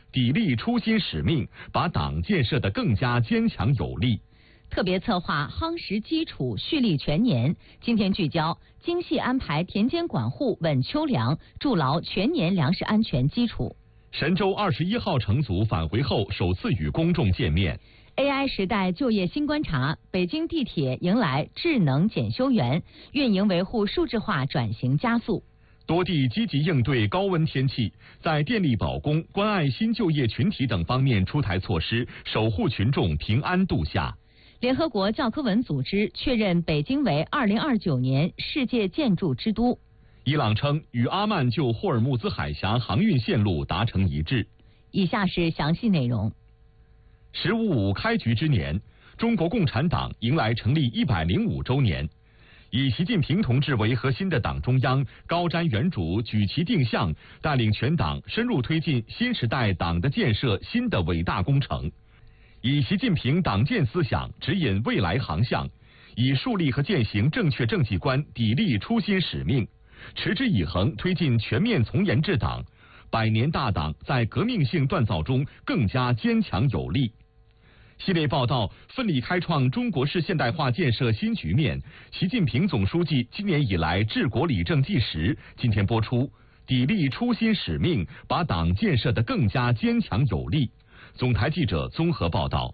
砥砺初心使命，把党建设得更加坚强有力。 特别策划夯实基础，蓄力全年。今天聚焦精细安排田间管护，稳秋粮，筑牢全年粮食安全基础。 神舟21号乘组返回后首次与公众见面。 AI 时代就业新观察，北京地铁迎来智能检修员，运营维护数字化转型加速。 多地积极应对高温天气，在电力保供、关爱新就业群体等方面出台措施，守护群众平安度夏。 联合国教科文组织确认北京为2029年世界建筑之都。 伊朗称与阿曼就霍尔木兹海峡航运线路达成一致。 以下是详细内容。 “15.5”开局之年，中国共产党迎来成立105周年。以习近平同志为核心的党中央高瞻远瞩、举旗定向，带领全党深入推进新时代党的建设新的伟大工程。以习近平党建思想指引未来航向，以树立和践行正确政绩观砥砺初心使命，持之以恒推进全面从严治党，百年大党在革命性锻造中更加坚强有力。系列报道奋力开创中国式现代化建设新局面，习近平总书记今年以来治国理政纪实，今天播出，砥砺初心使命，把党建设得更加坚强有力。总台记者综合报道。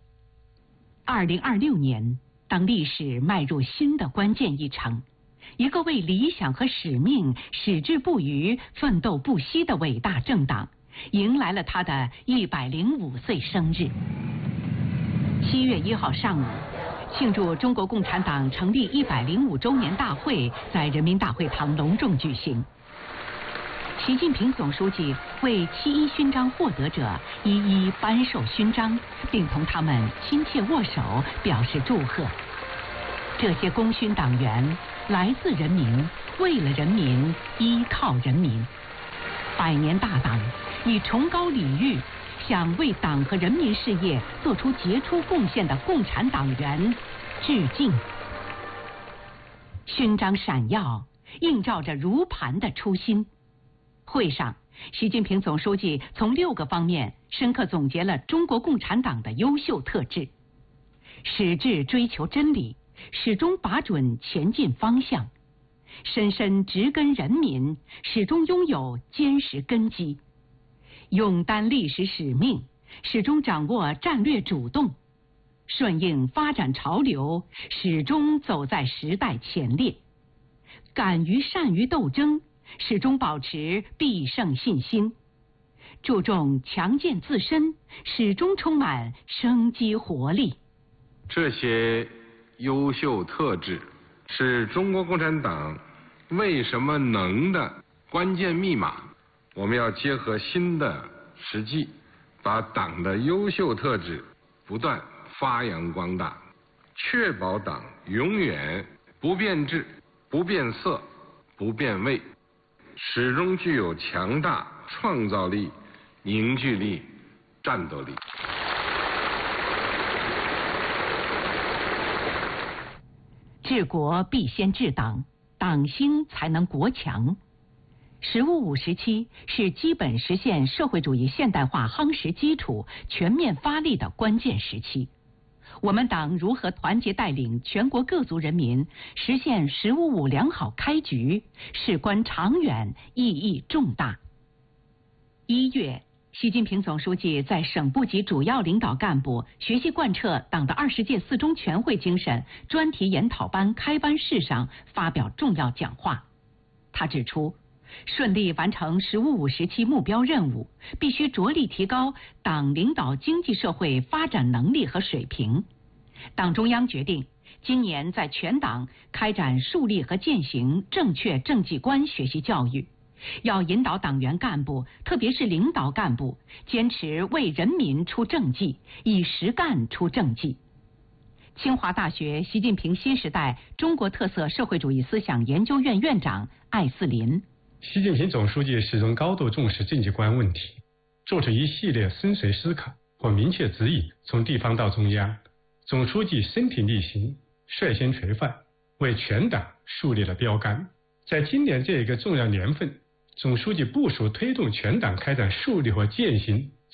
2026年，当历史迈入新的关键一程，一个为理想和使命矢志不渝、奋斗不息的伟大政党，迎来了他的105岁生日。7月1号上午，庆祝中国共产党成立105周年大会在人民大会堂隆重举行。习近平总书记为7·1勋章获得者一一颁授勋章，并同他们亲切握手，表示祝贺。这些功勋党员来自人民，为了人民，依靠人民。百年大党以崇高礼遇向为党和人民事业做出杰出贡献的共产党员致敬。勋章闪耀，映照着如磐的初心。会上，习近平总书记从6个方面深刻总结了中国共产党的优秀特质：矢志追求真理，始终把准前进方向；深深植根人民，始终拥有坚实根基；勇担历史使命，始终掌握战略主动；顺应发展潮流，始终走在时代前列；敢于善于斗争，始终保持必胜信心；注重强健自身，始终充满生机活力。 这些优秀特质是中国共产党为什么能的关键密码。我们要结合新的实际，把党的优秀特质不断发扬光大，确保党永远不变质、不变色、不变味，始终具有强大创造力、凝聚力、战斗力。 治国必先治党，党兴才能国强。“15.5”时期是基本实现社会主义现代化夯实基础、全面发力的关键时期。我们党如何团结带领全国各族人民实现“15.5”良好开局，事关长远，意义重大。1月，习近平总书记在省部级主要领导干部学习贯彻党的20届4中全会精神专题研讨班开班式上发表重要讲话。他指出，顺利完成“15.5”时期目标任务，必须着力提高党领导经济社会发展能力和水平。党中央决定，今年在全党开展树立和践行正确政绩观学习教育，要引导党员干部，特别是领导干部，坚持为人民出政绩，以实干出政绩。清华大学习近平新时代中国特色社会主义思想研究院院长艾斯林： 习近平总书记始终高度重视政绩观问题，做出一系列深邃思考和明确指引，从地方到中央，总书记身体力行，率先垂范，为全党树立了标杆。在今年这一个重要年份，总书记部署推动全党开展树立和践行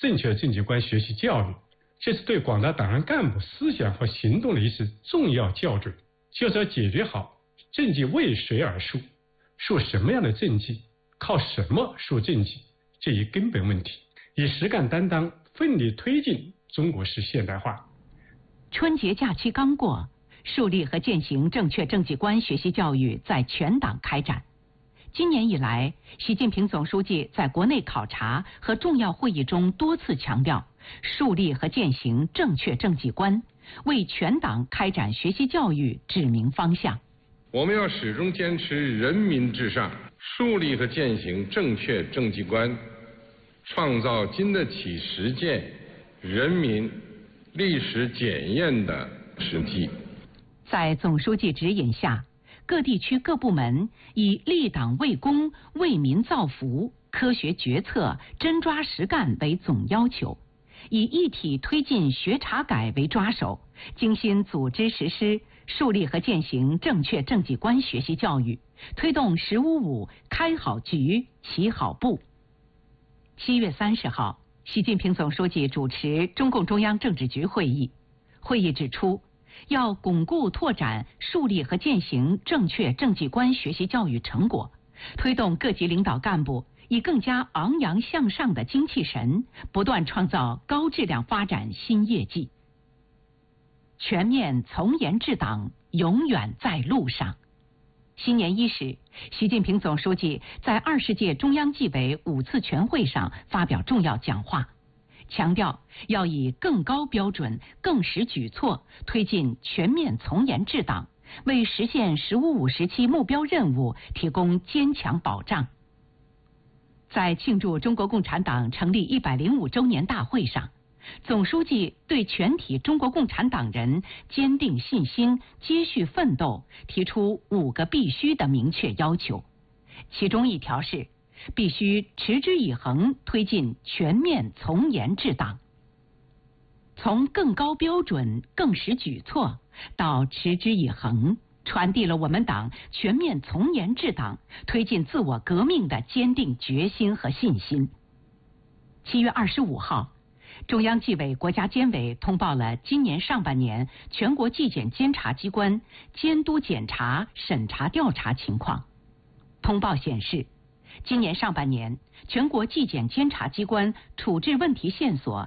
正确政绩观学习教育，这是对广大党员干部思想和行动的一次重要校准，就是要解决好政绩为谁而树，树什么样的政绩，靠什么树政绩这一根本问题，以实干担当奋力推进中国式现代化。 春节假期刚过，树立和践行正确政绩观学习教育在全党开展。今年以来，习近平总书记在国内考察和重要会议中多次强调，树立和践行正确政绩观，为全党开展学习教育指明方向。 我们要始终坚持人民至上，树立和践行正确政绩观，创造经得起实践、人民历史检验的实际。 在总书记指引下，各地区各部门以立党为公、为民造福、科学决策、真抓实干为总要求，以一体推进学查改为抓手，精心组织实施，树立和践行正确政绩观学习教育，推动“15+5”开好局、起好步。7月30号，习近平总书记主持中共中央政治局会议，会议指出，要巩固拓展树立和践行正确政绩观学习教育成果，推动各级领导干部以更加昂扬向上的精气神，不断创造高质量发展新业绩。全面从严治党永远在路上。新年伊始，习近平总书记在20届中央纪委5次全会上发表重要讲话，强调要以更高标准、更实举措推进全面从严治党，为实现“15+5”时期目标任务提供坚强保障。在庆祝中国共产党成立105周年大会上，总书记对全体中国共产党人坚定信心、接续奋斗提出5个必须的明确要求，其中一条是必须持之以恒推进全面从严治党。从更高标准、更实举措到持之以恒，传递了我们党全面从严治党、推进自我革命的坚定决心和信心。7月25号，中央纪委国家监委通报了今年上半年全国纪检监察机关监督检查、审查调查情况。通报显示，今年上半年，全国纪检监察机关处置问题线索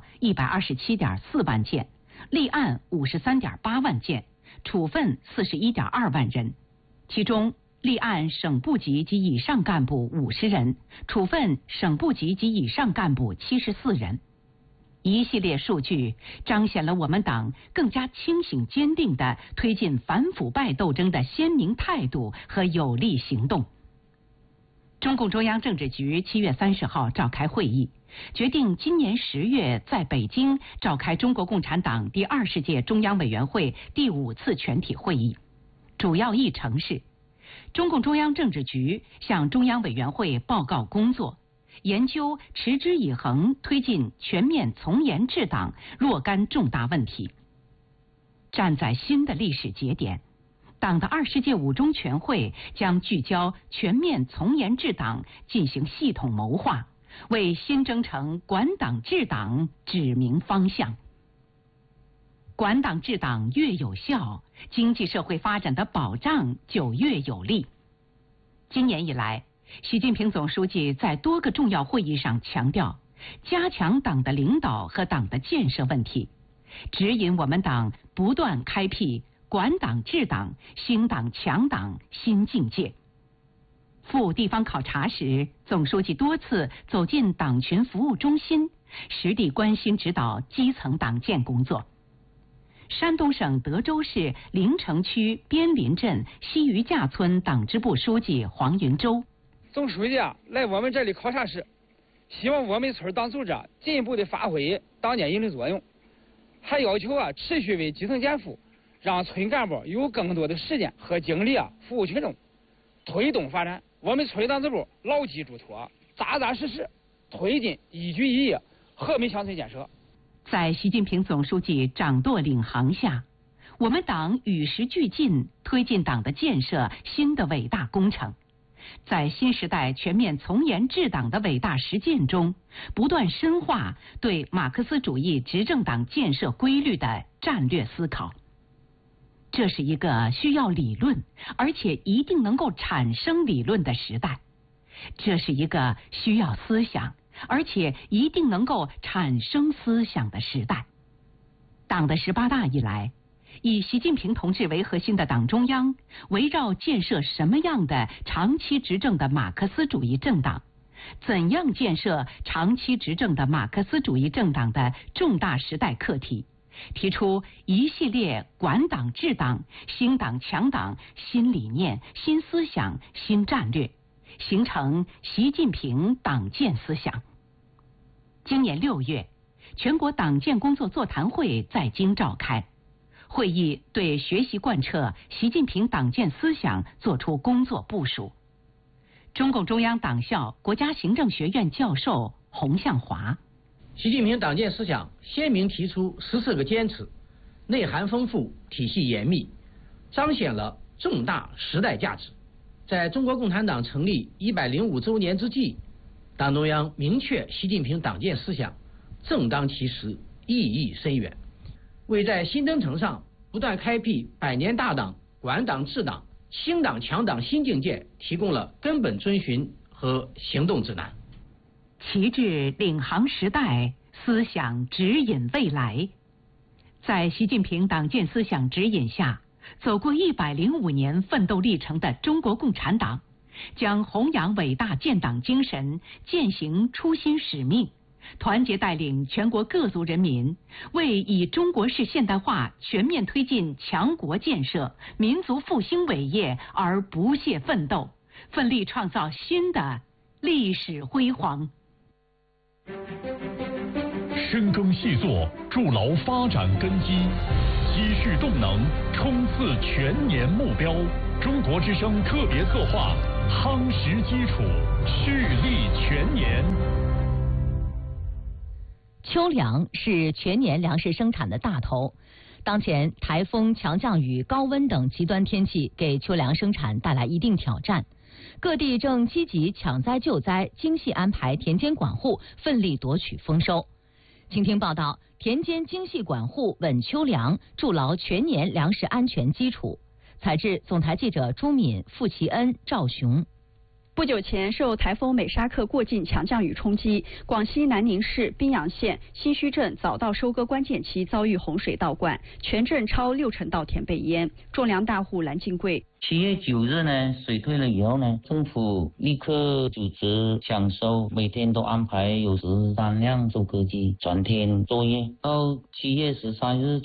127.4万件，立案53.8万件，处分41.2万人，其中立案省部级及以上干部50人，处分省部级及以上干部74人。一系列数据彰显了我们党更加清醒坚定地推进反腐败斗争的鲜明态度和有力行动。中共中央政治局7月30号召开会议，决定今年10月在北京召开中国共产党第20届中央委员会第5次全体会议。主要议程是：中共中央政治局向中央委员会报告工作，研究持之以恒推进全面从严治党若干重大问题。站在新的历史节点，党的20届5中全会将聚焦全面从严治党进行系统谋划，为新征程管党治党指明方向。管党治党越有效，经济社会发展的保障就越有力。今年以来，习近平总书记在多个重要会议上强调，加强党的领导和党的建设问题，指引我们党不断开辟管党治党、兴党强党新境界。赴地方考察时，总书记多次走进党群服务中心，实地关心指导基层党建工作。山东省德州市临城区边林镇西余架村党支部书记黄云洲： 总书记来我们这里考察时，希望我们村党组织进一步的发挥党建引领作用，还要求持续为基层减负，让村干部有更多的时间和精力服务群众，推动发展我们村党支部牢记嘱托，扎扎实实推进一举一役和平乡村建设。 在习近平总书记掌舵领航下，我们党与时俱进，推进党的建设新的伟大工程。 在新时代全面从严治党的伟大实践中，不断深化对马克思主义执政党建设规律的战略思考。这是一个需要理论，而且一定能够产生理论的时代。这是一个需要思想，而且一定能够产生思想的时代。党的18大以来，以习近平同志为核心的党中央，围绕建设什么样的长期执政的马克思主义政党，怎样建设长期执政的马克思主义政党的重大时代课题，提出一系列管党治党、兴党强党新理念、新思想、新战略，形成习近平党建思想。今年6月，全国党建工作座谈会在京召开，会议对学习贯彻习近平党建思想作出工作部署。中共中央党校国家行政学院教授洪向华： 习近平党建思想鲜明提出14个坚持，内涵丰富，体系严密，彰显了重大时代价值。在中国共产党成立105周年之际，党中央明确习近平党建思想正当其时，意义深远，为在新征程上不断开辟100年大党、管党治党、兴党强党新境界提供了根本遵循和行动指南。 旗帜领航时代，思想指引未来。在习近平党建思想指引下，走过105年奋斗历程的中国共产党，将弘扬伟大建党精神，践行初心使命，团结带领全国各族人民，为以中国式现代化全面推进强国建设、民族复兴伟业而不懈奋斗，奋力创造新的历史辉煌。 深耕细作，筑牢发展根基，积蓄动能，冲刺全年目标。中国之声特别策划，夯实基础，蓄力全年。 秋粮是全年粮食生产的大头。当前台风、强降雨、高温等极端天气给秋粮生产带来一定挑战，各地正积极抢灾救灾，精细安排田间管护，奋力夺取丰收。请听报道：田间精细管护稳秋粮，筑牢全年粮食安全基础。采制总台记者朱敏、付其恩、赵雄。 不久前，受台风美沙克过境强降雨冲击，广西南宁市宾阳县新圩镇早到收割关键期遭遇洪水倒灌，全镇超60%稻田被淹，种粮大户蓝进贵。 7月9日呢，水退了以后呢，政府立刻组织抢收，每天都安排有13辆收割机全天作业。到7月13日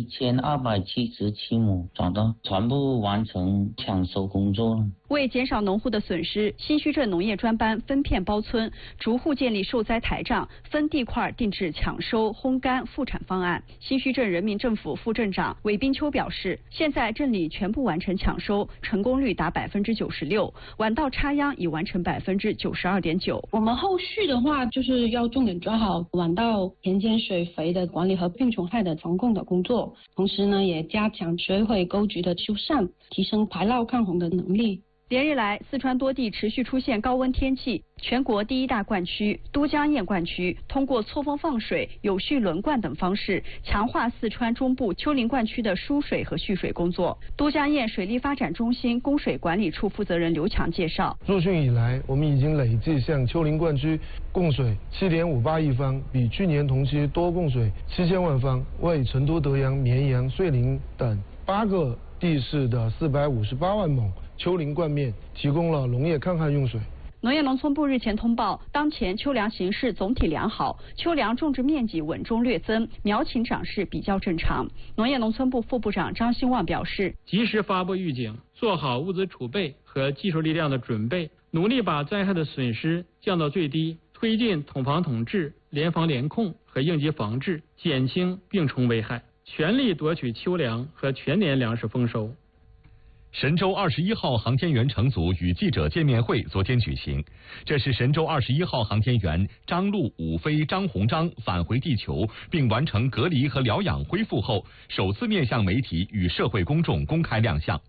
，1277亩找到，全部完成抢收工作了。 为减少农户的损失，新圩镇农业专班分片包村，逐户建立受灾台账，分地块定制抢收、烘干、复产方案。新圩镇人民政府副镇长韦冰秋表示，现在镇里全部完成抢收，成功率达96%，晚稻插秧已完成92.9%。 我们后续的话，就是要重点抓好晚稻田间水肥的管理和病虫害的防控的工作，同时呢，也加强水毁沟渠的修缮，提升排涝抗洪的能力。 连日来，四川多地持续出现高温天气，全国第1大灌区都江堰灌区通过错峰放水、有序轮灌等方式，强化四川中部丘陵灌区的输水和蓄水工作。都江堰水利发展中心供水管理处负责人刘强介绍， 入汛以来，我们已经累计向丘陵灌区供水7.58亿方，比去年同期多供水7000万方，为成都、德阳、绵阳、遂宁等8个地市的458万亩丘陵灌面提供了农业抗旱用水。 农业农村部日前通报，当前秋粮形势总体良好，秋粮种植面积稳中略增，苗情长势比较正常。农业农村部副部长张兴旺表示， 及时发布预警，做好物资储备和技术力量的准备，努力把灾害的损失降到最低，推进统防统治、联防联控和应急防治，减轻病虫危害，全力夺取秋粮和全年粮食丰收。 神舟21号航天员乘组与记者见面会昨天举行，这是神舟21号航天员张陆、武飞、张鸿章返回地球并完成隔离和疗养恢复后，首次面向媒体与社会公众公开亮相。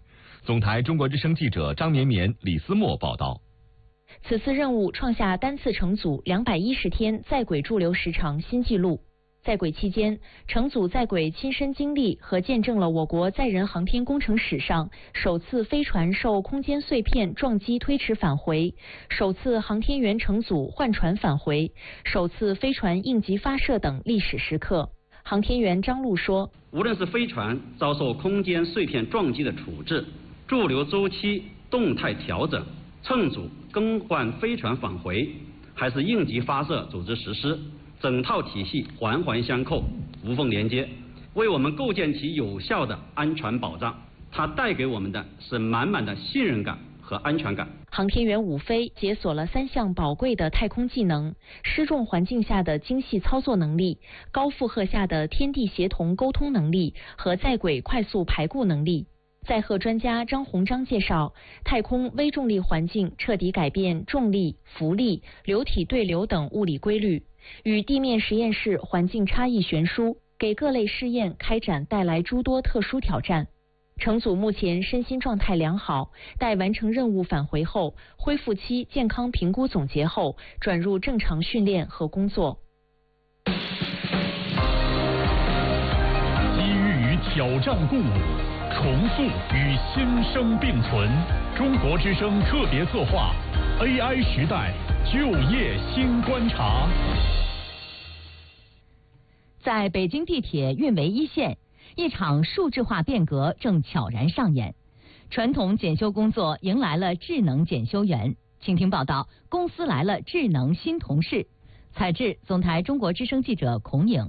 总台中国之声记者张绵绵、李思墨报道。 此次任务创下单次乘组210天在轨驻留时长新纪录。在轨期间，乘组在轨亲身经历和见证了我国载人航天工程史上首次飞船受空间碎片撞击推迟返回，首次航天员乘组换船返回，首次飞船应急发射等历史时刻。航天员张璐说：“ 无论是飞船遭受空间碎片撞击的处置、驻留周期动态调整、乘组更换飞船返回，还是应急发射组织实施，整套体系环环相扣，无缝连接，为我们构建起有效的安全保障。它带给我们的是满满的信任感和安全感。” 航天员伍飞解锁了3项宝贵的太空技能：失重环境下的精细操作能力、高负荷下的天地协同沟通能力和在轨快速排固能力。载荷专家张鸿章介绍，太空微重力环境彻底改变重力、浮力、流体对流等物理规律，与地面实验室环境差异悬殊，给各类试验开展带来诸多特殊挑战。乘组目前身心状态良好，待完成任务返回后，恢复期健康评估总结后，转入正常训练和工作。 机遇与挑战共舞，重塑与新生并存。中国之声特别策划 AI 时代就业新观察。 在北京地铁运维一线，一场数字化变革正悄然上演，传统检修工作迎来了智能检修员。请听报道：公司来了智能新同事。采制总台中国之声记者孔颖。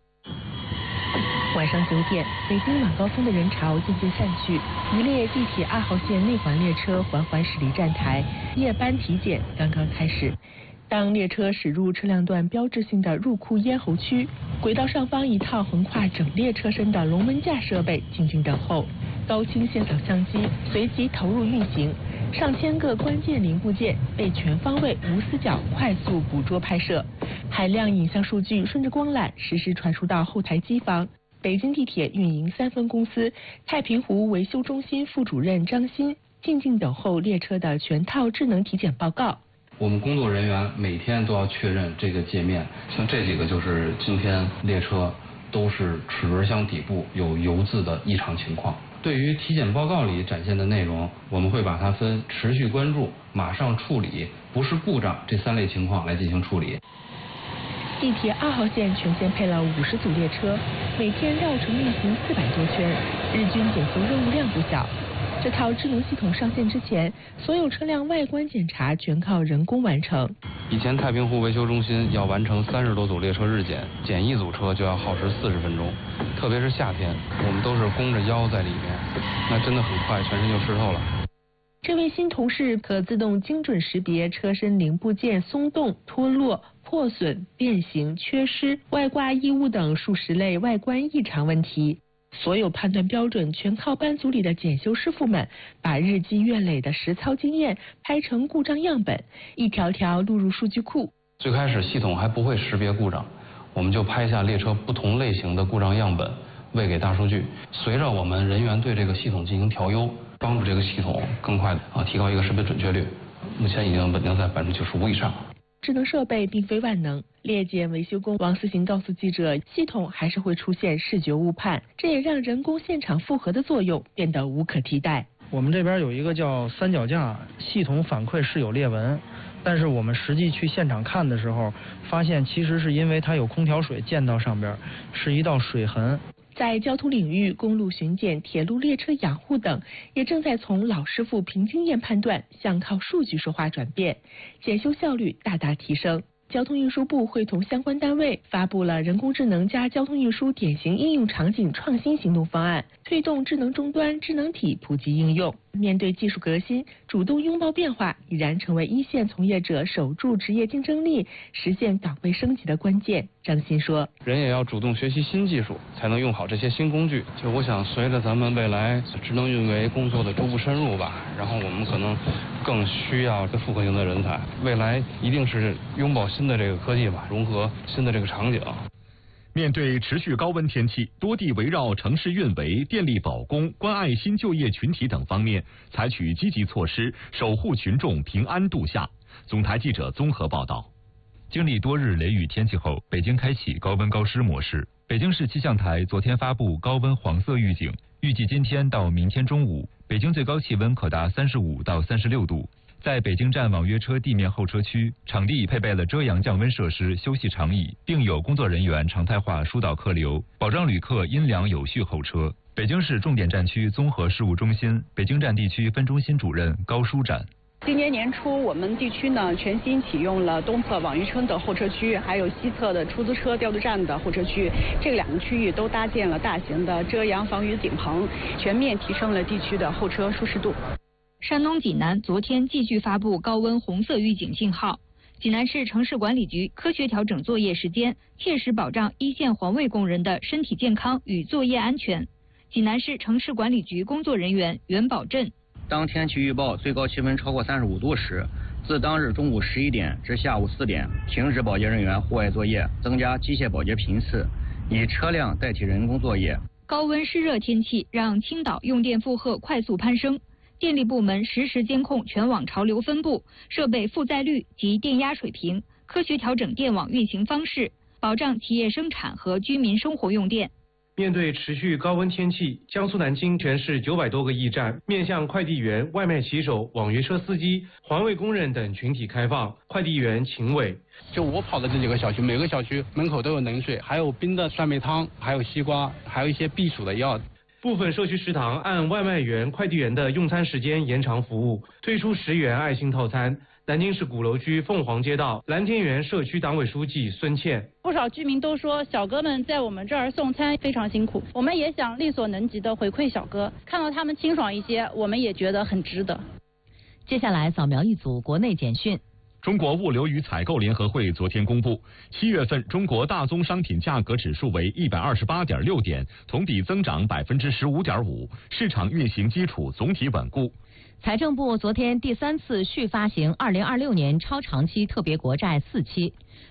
晚上9点，北京晚高峰的人潮渐渐散去，一列地铁2号线内环列车缓缓驶离站台，夜班体检刚刚开始。当列车驶入车辆段标志性的入库咽喉区，轨道上方一套横跨整列车身的龙门架设备静静等候，高清现场相机随即投入运行，上千个关键零部件被全方位无死角快速捕捉拍摄，海量影像数据顺着光缆实时传输到后台机房。北京地铁运营3分公司太平湖维修中心副主任张鑫静静等候列车的全套智能体检报告。 我们工作人员每天都要确认这个界面，像这几个就是今天列车都是齿轮箱底部有油渍的异常情况。对于体检报告里展现的内容，我们会把它分持续关注、马上处理、不是故障这3类情况来进行处理。 地铁2号线全线配了50组列车，每天绕城运行400多圈，日均检修任务量不小。这套智能系统上线之前，所有车辆外观检查全靠人工完成。 以前太平湖维修中心要完成30多组列车日检，检一组车就要耗时40分钟，特别是夏天，我们都是弓着腰在里面，那真的很快，全身就湿透了。 这位新同事可自动精准识别车身零部件松动、脱落、破损、变形、缺失、外挂异物等数十类外观异常问题。所有判断标准全靠班组里的检修师傅们把日积月累的实操经验拍成故障样本，一条条录入数据库。 最开始系统还不会识别故障，我们就拍下列车不同类型的故障样本，喂给大数据。随着我们人员对这个系统进行调优，帮助这个系统更快提高一个识别准确率，目前已经稳定在95%以上。 智能设备并非万能，列检维修工王思行告诉记者，系统还是会出现视觉误判，这也让人工现场复核的作用变得无可替代。 我们这边有一个叫三脚架，系统反馈是有裂纹，但是我们实际去现场看的时候，发现其实是因为它有空调水溅到上边，是一道水痕。 在交通领域，公路巡检、铁路列车养护等，也正在从老师傅凭经验判断向靠数据说话转变，检修效率大大提升。交通运输部会同相关单位发布了人工智能加交通运输典型应用场景创新行动方案，推动智能终端、智能体普及应用。面对技术革新，主动拥抱变化，已然成为一线从业者守住职业竞争力、实现岗位升级的关键。张鑫说：“ 人也要主动学习新技术，才能用好这些新工具。就我想，随着咱们未来智能运维工作的逐步深入吧，然后我们可能更需要复合型的人才。未来一定是拥抱新的这个科技吧，融合新的这个场景。” 面对持续高温天气，多地围绕城市运维、电力保供、关爱新就业群体等方面，采取积极措施，守护群众平安度夏。总台记者综合报道。 经历多日雷雨天气后，北京开启高温高湿模式。北京市气象台昨天发布高温黄色预警，预计今天到明天中午，北京最高气温可达35到36度。在北京站网约车地面候车区，场地配备了遮阳降温设施、休息长椅，并有工作人员常态化疏导客流，保障旅客阴凉有序候车。北京市重点站区综合事务中心北京站地区分中心主任高舒展。 今年年初，我们地区呢全新启用了东侧网约车的候车区，还有西侧的出租车调度站的候车区。这两个区域都搭建了大型的遮阳防雨顶棚，全面提升了地区的候车舒适度。 山东济南昨天继续发布高温红色预警信号。济南市城市管理局科学调整作业时间，切实保障一线环卫工人的身体健康与作业安全。济南市城市管理局工作人员袁宝振。 当天气预报最高气温超过35度时，自当日中午11点至下午4点，停止保洁人员户外作业，增加机械保洁频次，以车辆代替人工作业。 高温湿热天气让青岛用电负荷快速攀升，电力部门实时监控全网潮流分布、设备负载率及电压水平，科学调整电网运行方式，保障企业生产和居民生活用电。 面对持续高温天气，江苏南京全市900多个驿站面向快递员、外卖骑手、网约车司机、环卫工人等群体开放。快递员秦伟： 就我跑的这几个小区，每个小区门口都有冷水，还有冰的酸梅汤，还有西瓜，还有一些避暑的药。 部分社区食堂按外卖员、快递员的用餐时间延长服务，推出10元爱心套餐。南京市鼓楼区凤凰街道蓝天园社区党委书记孙倩： 不少居民都说，小哥们在我们这儿送餐非常辛苦，我们也想力所能及的回馈小哥，看到他们清爽一些，我们也觉得很值得。 接下来扫描一组国内简讯。 中国物流与采购联合会昨天公布，7月份中国大宗商品价格指数为128.6点，同比增长15.5%，市场运行基础总体稳固。 财政部昨天第3次续发行2026年超长期特别国债4期，